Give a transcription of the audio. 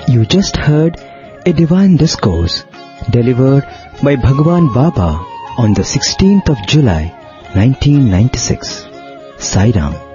You just heard a divine discourse delivered by Bhagwan Baba on the 16th of July 1996. Sai Ram.